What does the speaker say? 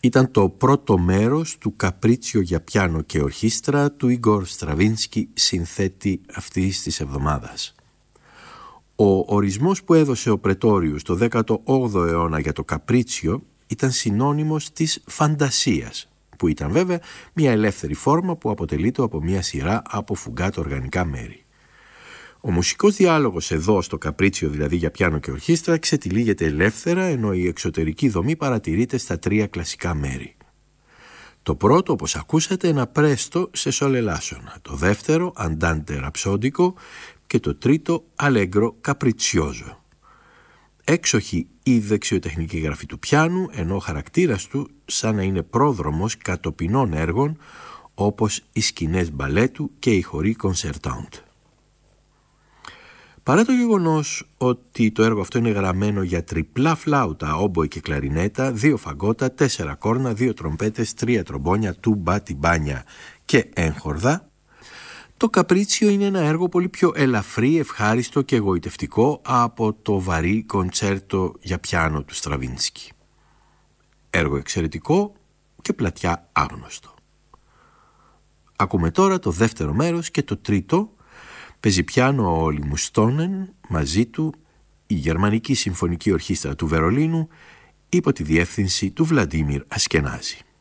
Ήταν το πρώτο μέρος του Καπρίτσιο για πιάνο και ορχήστρα του Ίγκορ Στραβίνσκι, συνθέτη αυτής της εβδομάδας. Ο ορισμός που έδωσε ο Πρετόριους το 18ο αιώνα για το Καπρίτσιο ήταν συνώνυμος της φαντασίας, που ήταν βέβαια μια ελεύθερη φόρμα που αποτελείται από μια σειρά από φουγκάτο οργανικά μέρη. Ο μουσικός διάλογος εδώ στο Καπρίτσιο, δηλαδή για πιάνο και ορχήστρα, ξετυλίγεται ελεύθερα, ενώ η εξωτερική δομή παρατηρείται στα τρία κλασικά μέρη. Το πρώτο, όπως ακούσατε, ένα πρέστο σε σολελάσονα, το δεύτερο αντάντε ραψόντικο και το τρίτο αλέγκρο καπριτσιόζο. Έξοχη η δεξιοτεχνική γραφή του πιάνου, ενώ ο χαρακτήρας του σαν να είναι πρόδρομος κατοπινών έργων όπως οι σκηνές μπαλέτου και οι χοροί κονσερτάντ. Παρά το γεγονός ότι το έργο αυτό είναι γραμμένο για τριπλά φλάουτα, όμποε και κλαρινέτα, 2 φαγότα, 4 κόρνα, 2 τρομπέτες, 3 τρομπόνια, τούμπα, τυμπάνια και έγχορδα, το Καπρίτσιο είναι ένα έργο πολύ πιο ελαφρύ, ευχάριστο και εγωιτευτικό από το βαρύ κοντσέρτο για πιάνο του Στραβίνσκι. Έργο εξαιρετικό και πλατιά άγνωστο. Ακούμε τώρα το δεύτερο μέρος και το τρίτο. Παίζει πιάνο ο Λιμουστόνεν, μαζί του η Γερμανική Συμφωνική Ορχήστρα του Βερολίνου υπό τη διεύθυνση του Βλαντίμιρ Ασκενάζη.